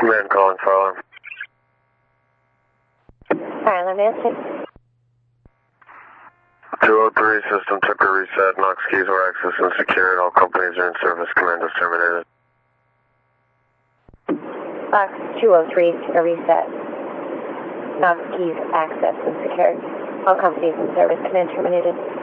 Command calling fire alarm. Fire alarm, answer. 203, system temporary reset. Knox keys were accessed and secured. All companies are in service. Command is terminated. Box 203 to reset. Knox keys accessed and secured. All companies in service. Command terminated.